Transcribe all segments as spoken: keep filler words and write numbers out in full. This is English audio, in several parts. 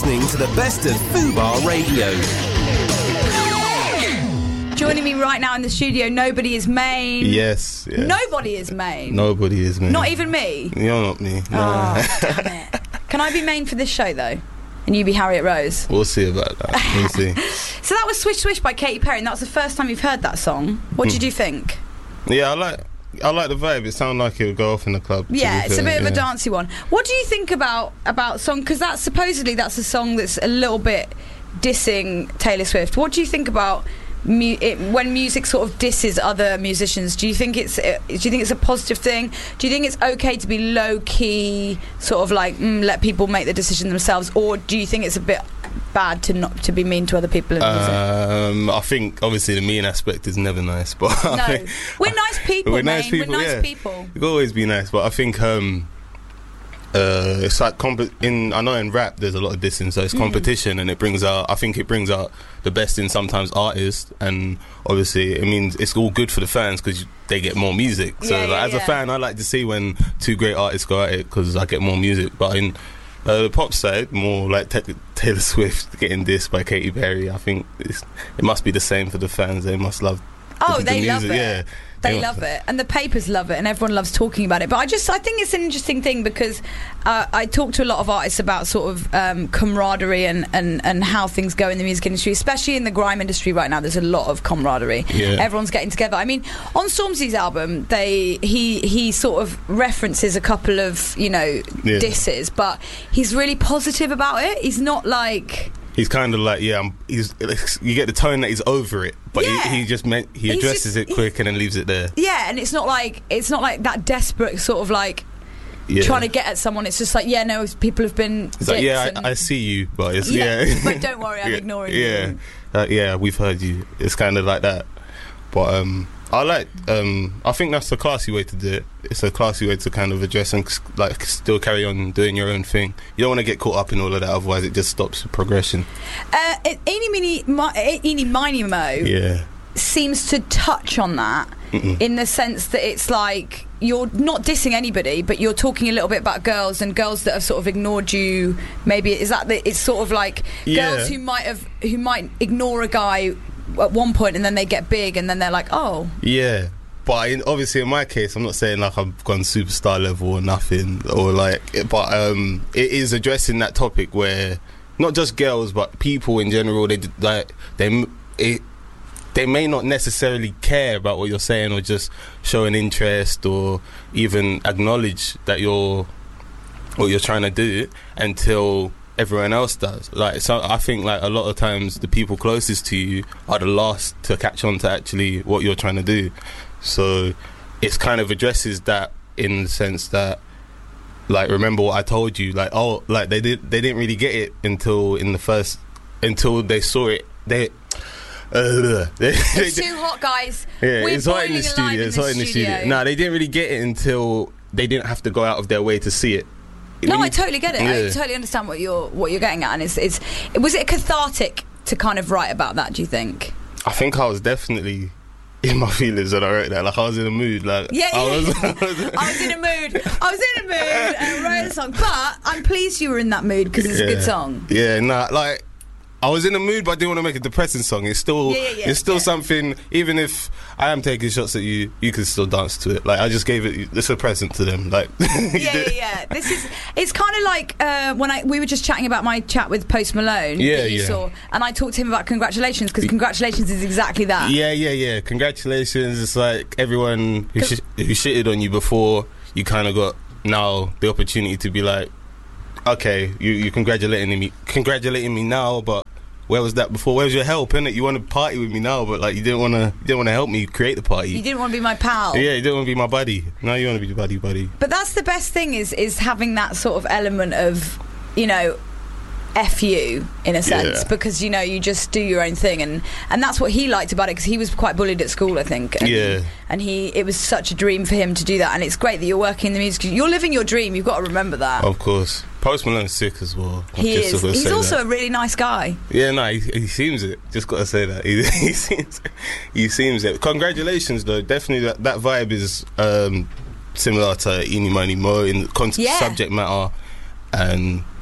listening to the best of Fubar Radio. Joining me right now in the studio, Nobody Is Maine. Yes, yes. Nobody is Maine. Nobody is Maine. Not even me? You're not me. No. Oh, damn it. Can I be Maine for this show, though? And you be Harriet Rose? We'll see about that. We'll see. So that was Swish Swish by Katy Perry, and that was the first time you've heard that song. What did you think? Yeah, I like I like the vibe. It sounded like it would go off in the club. Yeah, it's a bit yeah. of a dancey one. What do you think about about song? Because that's supposedly that's a song that's a little bit dissing Taylor Swift. What do you think about mu- it, when music sort of disses other musicians? Do you think it's uh, do you think it's a positive thing? Do you think it's okay to be low key, sort of like mm, let people make the decision themselves, or do you think it's a bit bad to not to be mean to other people in music? Um, I think obviously the mean aspect is never nice, but No, I think, we're nice people. we're nice Maine. people. We're nice yeah. people. You can always be nice, but I think um, uh, it's like comp- in I know in rap there's a lot of dissing, so it's competition, mm. and it brings out. I think it brings out the best in sometimes artists, and obviously it means it's all good for the fans because they get more music. So Yeah, like, yeah, as yeah. a fan, I like to see when two great artists go at it because I get more music, but in Uh, the pop side, more like t- Taylor Swift getting dissed by Katy Perry. I think it's, it must be the same for the fans. They must love. Oh, the, the they music. love it. Yeah, They love it, and the papers love it, and everyone loves talking about it. But I just, I think it's an interesting thing because uh, I talk to a lot of artists about sort of um, camaraderie and, and, and how things go in the music industry, especially in the grime industry right now. There's a lot of camaraderie. Yeah. Everyone's getting together. I mean, on Stormzy's album, they he he sort of references a couple of you know Yeah. disses, but he's really positive about it. He's not like. He's kind of like, yeah, I'm, he's. You get the tone that he's over it, but Yeah. he, he just meant he He's addresses just- it quick and then leaves it there. Yeah, and it's not like it's not like that desperate sort of like Yeah. trying to get at someone. It's just like, yeah, no, people have been. It's like, dicks yeah, and- I, I see you, but it's Yeah, yeah. but don't worry, I'm yeah, ignoring yeah. you. Uh, yeah, we've heard you. It's kind of like that, but um, I like. Um, I think that's a classy way to do it. It's a classy way to kind of address and like still carry on doing your own thing. You don't want to get caught up in all of that, otherwise it just stops progression. Uh, Eeny Meeny Mi- Eeny Miny Mo Yeah. seems to touch on that Mm-mm. in the sense that it's like you're not dissing anybody, but you're talking a little bit about girls and girls that have sort of ignored you. Maybe is that the, it's sort of like Yeah. girls who might have who might ignore a guy at one point and then they get big and then they're like, oh. Yeah. But in, obviously, in my case, I'm not saying like I've gone superstar level or nothing, or like, but um, it is addressing that topic where not just girls, but people in general, they d- like they it, they may not necessarily care about what you're saying, or just show an interest, or even acknowledge that you're what you're trying to do until everyone else does. Like, so I think like a lot of times the people closest to you are the last to catch on to actually what you're trying to do. So it's kind of addresses that in the sense that, like, remember what I told you, like, oh, like they did they didn't really get it until in the first until they saw it. They uh, they, It's they, too hot, guys. yeah, We're it's hot in boiling the alive studio. It's hot in the studio. No, they didn't really get it until they didn't have to go out of their way to see it. No, When I you- totally get it. I Yeah. totally understand what you're what you're getting at, and it's it's was it cathartic to kind of write about that? Do you think? I think I was definitely in my feelings when I wrote that. Like, I was in a mood. Like, Yeah, I yeah. was. I was in a mood. I was in a mood and wrote a song, but I'm pleased you were in that mood because it's a good Yeah. song. Yeah, nah, like I was in a mood, but I didn't want to make a depressing song. It's still, Yeah, yeah, yeah, it's still yeah. something. Even if I am taking shots at you, you can still dance to it. Like, I just gave it. It's a present to them. Like, Yeah, yeah, yeah. This is. It's kind of like uh, when I we were just chatting about my chat with Post Malone. Yeah, that you yeah. saw, and I talked to him about congratulations because congratulations is exactly that. Yeah, yeah, yeah. Congratulations. It's like everyone who, sh- who shitted on you before, you kind of got now the opportunity to be like, okay, you you congratulating me, congratulating me now, but where was that before? Where was your help? Innit? You want to party with me now, but like you didn't want to, you didn't want to help me create the party. You didn't want to be my pal. Yeah, you didn't want to be my buddy. Now you want to be buddy buddy. But that's the best thing is is having that sort of element of, you know, F you in a sense, Yeah. because you know you just do your own thing, and and that's what he liked about it because he was quite bullied at school, I think. And, Yeah. and he it was such a dream for him to do that, and it's great that you're working in the music. You're living your dream. You've got to remember that. Of course, Post Malone's sick as well. He Just is. gotta He's say also that. a really nice guy. Yeah, no, he, he seems it. Just gotta say that he, he seems he seems it. Congratulations, though. Definitely, that, that vibe is um, similar to Eeny Miny Mo in the con- Yeah. subject matter, and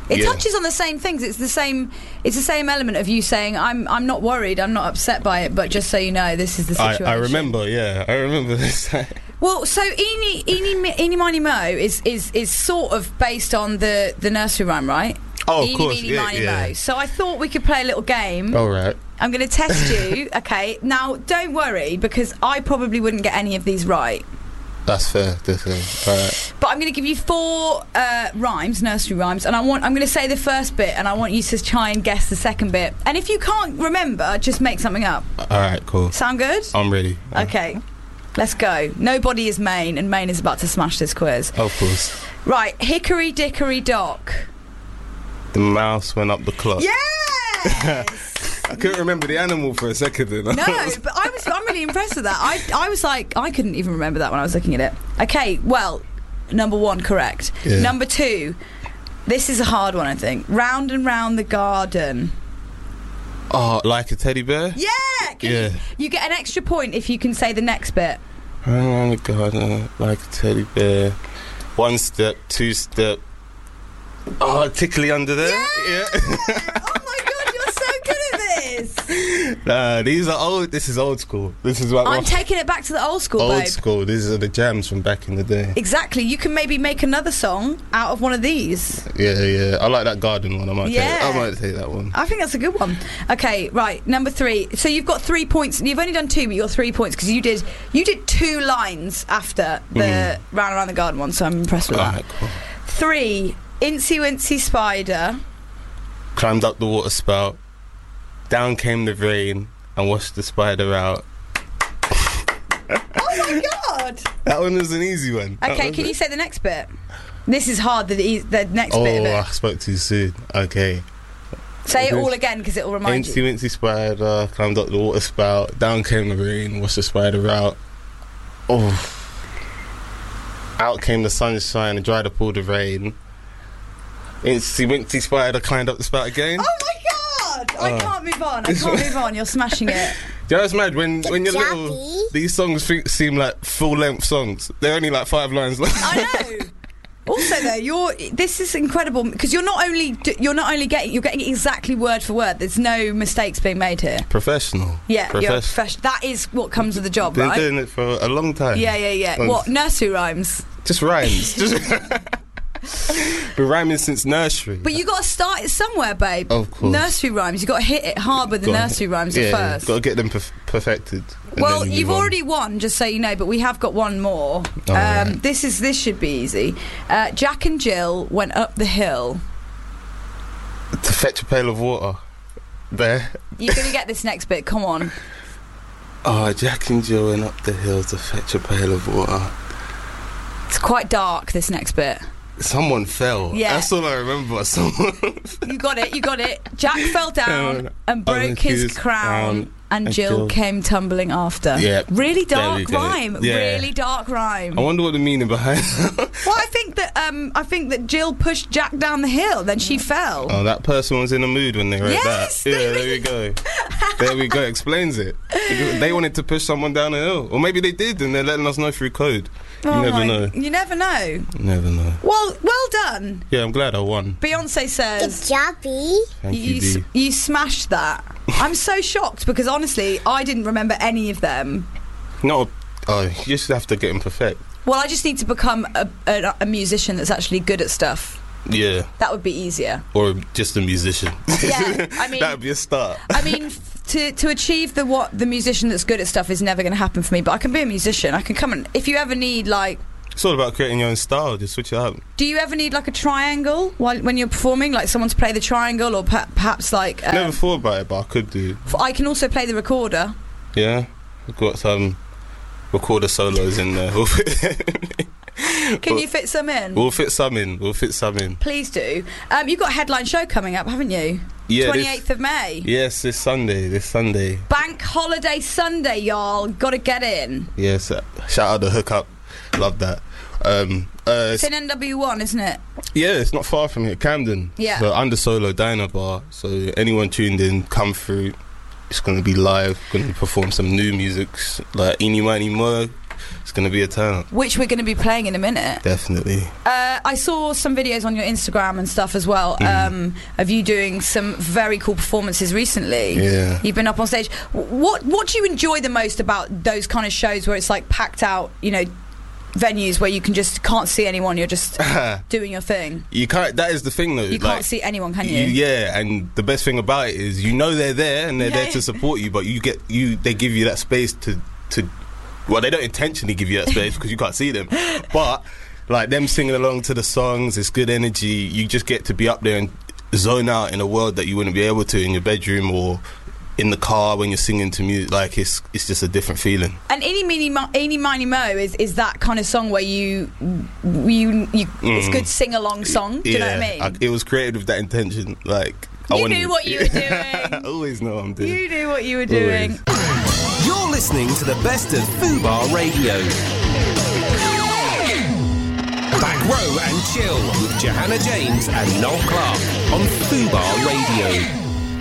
It Yeah. touches on the same things. It's the same. It's the same element of you saying, "I'm, I'm not worried. I'm not upset by it." But just so you know, this is the I, situation. I remember, yeah, I remember this. Well, so Eeny, Eeny, Eeny, Miny, Mo is, is, is sort of based on the, the nursery rhyme, right? Oh, of Eeny, course, Meeny, yeah, Miny, yeah. Mo. So I thought we could play a little game. All right. I'm going to test you. Okay. Now, don't worry because I probably wouldn't get any of these right. That's fair. That's fair. All right. But I'm going to give you four uh, rhymes, nursery rhymes, and I want I'm going to say the first bit, and I want you to try and guess the second bit. And if you can't remember, just make something up. All right, cool. Sound good? I'm ready. Okay, let's go. Nobody is Maine, and Maine is about to smash this quiz. Of course. Right, Hickory Dickory Dock. The mouse went up the clock. Yes. I couldn't remember the animal for a second. Then. No, but I was I'm really impressed with that. I I was like I couldn't even remember that when I was looking at it. Okay, well, number one correct. Yeah. Number two, this is a hard one I think. Round and round the garden. Oh, like a teddy bear? Yeah. Can Yeah. You, you get an extra point if you can say the next bit. Run around the garden like a teddy bear. One step, two step. Oh, tickly under there. Yeah. Yeah. Oh my god, you're so good at this. Nah, these are old. This is old school. This is what I'm taking it back to the old school, old babe. school. These are the jams from back in the day. Exactly. You can maybe make another song out of one of these. Yeah, yeah. I like that garden one. I might Yeah. take. I might take that one. I think that's a good one. Okay, right. Number three. So you've got three points. You've only done two, but you got three points because you did you did two lines after the Mhm. round around the garden one. So I'm impressed with that. Alright, cool. Three. Incy Wincy Spider. Climbed up the water spout. Down came the rain and washed the spider out. Oh my god! That one was an easy one. That Okay, was can it. you say the next bit? This is hard. The e- the next Oh, bit of I it. spoke too soon. Okay. Say it okay. all again because it will remind Incy you. Wincy spider, climbed up the water spout, down came the rain, washed the spider out. Oh. Out came the sunshine and dried up all the rain. Incy Wincy spider climbed up the spout again. Oh my god! I Oh. can't move on. I can't move on. You're smashing it. Do you know what's mad? When, when you're little, Jackie. these songs fe- seem like full-length songs. They're only like five lines long. I know. Also, though, you're this is incredible because you're not only d- you're not only getting you're getting it exactly word for word. There's no mistakes being made here. Professional. Yeah, you're a Professional. professional. That is what comes with the job, Been right? doing it for a long time. Yeah, yeah, yeah. Um, What nursery rhymes? Just rhymes. Just been rhyming since nursery. But you got to start it somewhere, babe. Of course. Nursery rhymes. You got to hit it hard with the Gotta- nursery rhymes yeah, at first. Got to get them perf- perfected. and Well, then you've move on. already won, just so you know. But we have got one more. Um, Oh, right. This is this should be easy. Uh, Jack and Jill went up the hill. to fetch a pail of water. There. You're gonna get this next bit. Come on. Oh, Jack and Jill went up the hill to fetch a pail of water. It's quite dark. This next bit. Someone fell. Yeah. That's all I remember. Someone. You got it. You got it. Jack fell down and broke broke his his crown, crown, and and Jill Jill- came tumbling after. Yeah. Really There dark we go. rhyme. Yeah. Really dark rhyme. I wonder what the meaning behind. Well, I think that um, I think that Jill pushed Jack down the hill, then she fell. Oh, that person was in a mood when they wrote Yes, that. Yeah, there there we go. There we go. Explains it. They wanted to push someone down a hill, or maybe they did, and they're letting us know through code. You Oh never my- know. You never know. Never know. Well, well done. Yeah, I'm glad I won. Beyonce Good says job, B. Thank you, you s- D. you smashed that. I'm so shocked because honestly, I didn't remember any of them. No, oh, you just have to get them perfect. Well, I just need to become a, a, a musician that's actually good at stuff. Yeah, That would be easier. or just a musician. Yeah, I mean- that'd be a start. I mean, f- to to achieve the what the musician that's good at stuff is never going to happen for me. But I can be a musician. I can come and if you ever need like, It's all about creating your own style. Just switch it up. do you ever need like a triangle while when you're performing, like someone to play the triangle, or per- perhaps like um, Never thought about it, but I could do. f- I can also play the recorder. Yeah, I've got some recorder solos in there. We'll fit, Can Well, you fit some in? we'll fit some in. We'll fit some in. Please do. Um, you've got a headline show coming up, haven't you? Yeah, this- twenty-eighth of May. Yes, this Sunday. This Sunday. Bank holiday Sunday, y'all. Got to get in. Yes. uh, shout out the hookup. Love that. Um, uh, It's in N W one, isn't it? yeah, it's not far from here, Camden. Yeah. So under Solo Diner Bar. So anyone tuned in, come through. It's going to be live. Going to perform some new music like Eeny Miny Mo, it's going to be a turn up. Which we're going to be playing in a minute. Definitely. Uh, I saw some videos on your Instagram and stuff as well Mm. um, of you doing some very cool performances recently. Yeah. You've been up on stage. What What do you enjoy the most about those kind of shows where it's like packed out, you know, venues where you can just can't see anyone, you're just doing your thing? You can't. That is the thing, though. You like, can't see anyone, can you? you? Yeah, and the best thing about it is you know they're there and they're Yeah. there to support you, but you get you. They give you that space to to. Well, they don't intentionally give you that space because you can't see them, but like them singing along to the songs, it's good energy. You just get to be up there and zone out in a world that you wouldn't be able to in your bedroom or in the car when you're singing to music. Like it's it's just a different feeling. And Eeny Meeny Mo, Eeny Miny Mo is, is that kind of song where you you, you Mm. it's a good sing along song. Do you know what I mean? it was created with that intention. Like I You wanted- knew what you were doing. I always know what I'm doing. You knew what you were doing. You're listening to the best of Fubar Radio. Back row and chill with Johanna James and Noel Clark on Fubar Radio.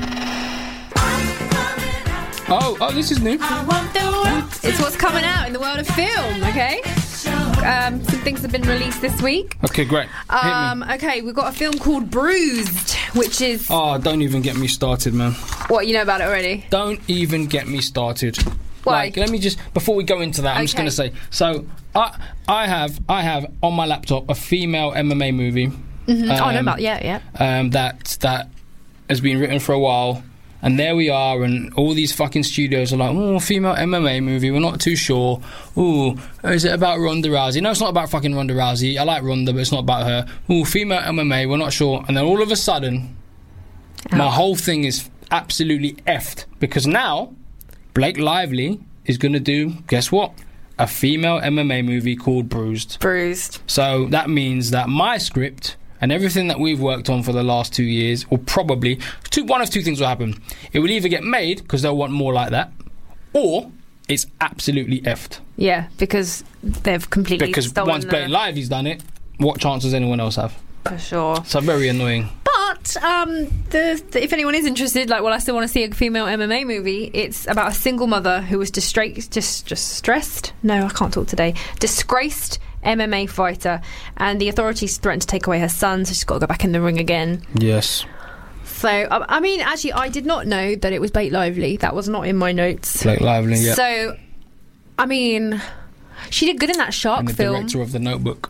Oh, oh, this is new. It's what's coming out in the world of film, okay? Um, some things have been released this week. Okay, great. Hit Um, me. okay, we've got a film called Bruised, which is... Oh, don't even get me started, man. What, you know about it already? Don't even get me started. Why? Like, let me just before we go into that, I'm just Okay. going to say. So, I I have I have on my laptop a female M M A movie. Mm-hmm. oh, I know um, about yeah, yeah. Um, that that has been written for a while, and there we are, and all these fucking studios are like, oh, female M M A movie. We're not too sure. Ooh, is it about Ronda Rousey? No, it's not about fucking Ronda Rousey. I like Ronda, but it's not about her. Ooh, female M M A. We're not sure. And then all of a sudden, my whole thing is absolutely effed because now Blake Lively is going to do, guess what? A female M M A movie called Bruised. Bruised. So that means that my script and everything that we've worked on for the last two years will probably, two, one of two things will happen. It will either get made because they'll want more like that, or it's absolutely effed. Yeah, because they've completely Because stolen once Blake the- Lively's done it, what chance does anyone else have? For sure. So very annoying. But um, the, the, if anyone is interested, like, well, I still want to see a female M M A movie. It's about a single mother who was distra- just, just stressed. No, I can't talk today. Disgraced M M A fighter, and the authorities threatened to take away her son, so she's got to go back in the ring again. Yes. So, I, I mean, actually, I did not know that it was Blake Lively. That was not in my notes. Blake Lively, yeah. So, I mean, she did good in that Shark And the film. director of The Notebook.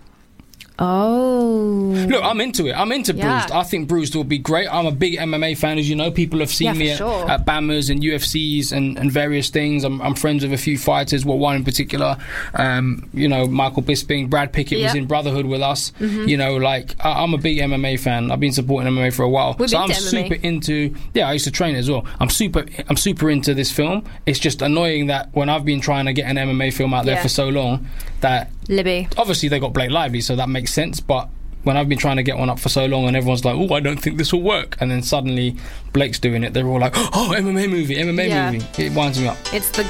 Oh. Look, I'm into it. I'm into Yeah. Bruised. I think Bruised will be great. I'm a big M M A fan, as you know. People have seen Yeah, me for at, sure. at Bammers and U F Cs and, and various things. I'm, I'm friends with a few fighters, well, one in particular. Um, you know, Michael Bisping, Brad Pickett was Yeah. in Brotherhood with us. You know, like, I, I'm a big M M A fan. I've been supporting M M A for a while. We've so been I'm to M M A. super into, yeah, I used to train as well. I'm super, I'm super into this film. It's just annoying that when I've been trying to get an M M A film out there Yeah. for so long, that Libby. obviously they got Blake Lively, so that makes sense, but when I've been trying to get one up for so long and everyone's like, oh, I don't think this will work, and then suddenly Blake's doing it, they're all like, oh, M M A movie, M M A Yeah. movie. It winds me up. It's the